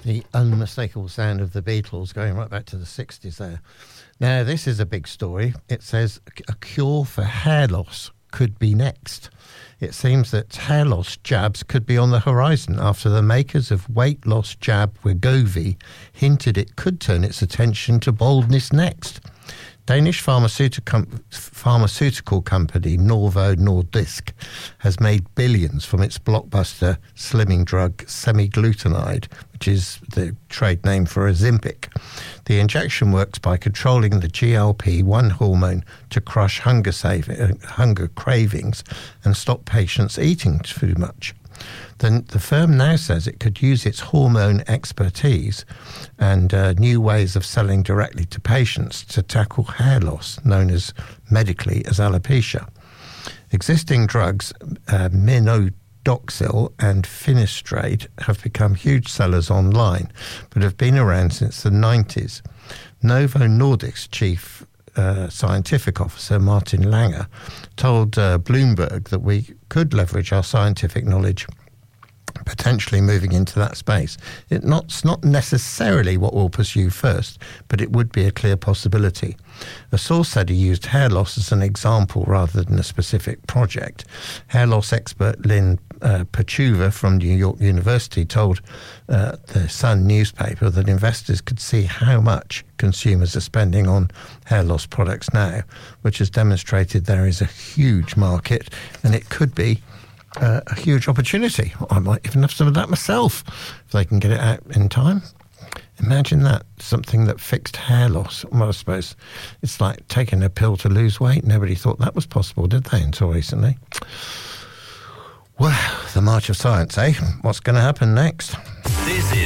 the unmistakable sound of the Beatles going right back to the 60s there. Now, this is a big story. It says a cure for hair loss could be next. It seems that hair loss jabs could be on the horizon after the makers of weight loss jab Wegovy hinted it could turn its attention to baldness next. Danish pharmaceutical company Novo Nordisk has made billions from its blockbuster slimming drug semaglutide, which is the trade name for Ozempic. The injection works by controlling the GLP-1 hormone to crush hunger cravings and stop patients eating too much. The firm now says it could use its hormone expertise and new ways of selling directly to patients to tackle hair loss, known as medically as alopecia. Existing drugs, Minoxidil and Finasteride, have become huge sellers online, but have been around since the 90s. Novo Nordisk's chief scientific officer, Martin Langer, told Bloomberg that we could leverage our scientific knowledge, potentially moving into that space. It's not necessarily what we'll pursue first, but it would be a clear possibility. A source said he used hair loss as an example rather than a specific project. Hair loss expert Lynn Pachuva from New York University told the Sun newspaper that investors could see how much consumers are spending on hair loss products now, which has demonstrated there is a huge market and it could be a huge opportunity. I might even have some of that myself if they can get it out in time. Imagine that, something that fixed hair loss. Well, I suppose it's like taking a pill to lose weight. Nobody thought that was possible, did they, until recently? Well, the march of science, eh? What's going to happen next? This is